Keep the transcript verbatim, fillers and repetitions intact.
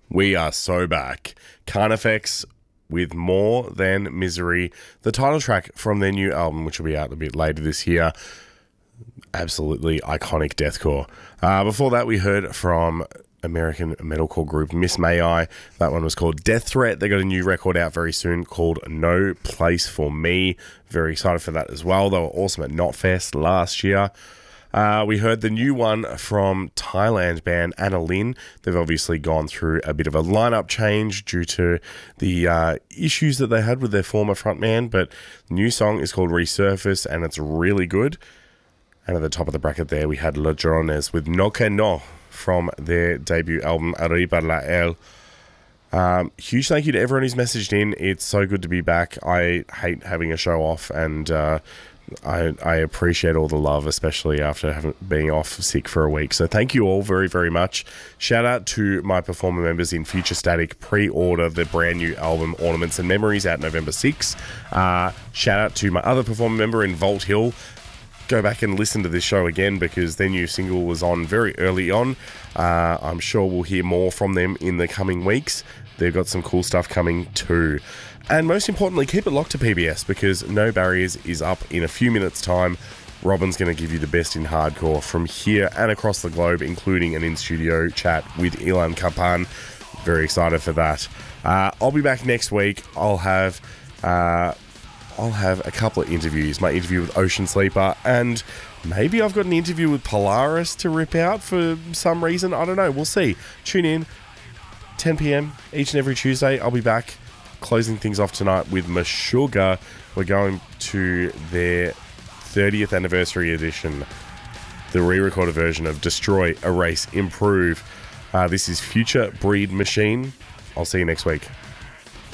We are so back. Carnifex with More Than Misery, the title track from their new album, which will be out a bit later this year. Absolutely iconic deathcore. Uh, before that, we heard from American metalcore group Miss May I. That one was called Death Threat. They got a new record out very soon called No Place For Me. Very excited for that as well. They were awesome at Knotfest last year. Uh, we heard the new one from Thailand band Anna Lin. They've obviously gone through a bit of a lineup change due to the uh, issues that they had with their former frontman, but the new song is called Resurface, and it's really good. And at the top of the bracket there, we had Ladrones with No Que No from their debut album Arriba La El. Um, huge thank you to everyone who's messaged in. It's so good to be back. I hate having a show off, and uh, I, I appreciate all the love, especially after having being off sick for a week. So thank you all very, very much. Shout out to my performer members in Future Static. Pre-order the brand new album Ornaments and Memories out November sixth. Uh, shout out to my other performer member in Vault Hill. Go back and listen to this show again because their new single was on very early on. Uh, I'm sure we'll hear more from them in the coming weeks. They've got some cool stuff coming too. And most importantly, keep it locked to P B S because No Barriers is up in a few minutes' time. Robin's going to give you the best in hardcore from here and across the globe, including an in-studio chat with Ilan Kapan. Very excited for that. Uh, I'll be back next week. I'll have... Uh, I'll have a couple of interviews. My interview with Ocean Sleeper, and maybe I've got an interview with Polaris to rip out for some reason. I don't know. We'll see. Tune in. ten p.m. each and every Tuesday. I'll be back closing things off tonight with Meshuggah. We're going to their thirtieth anniversary edition, the re-recorded version of Destroy, Erase, Improve. Uh, this is Future Breed Machine. I'll see you next week.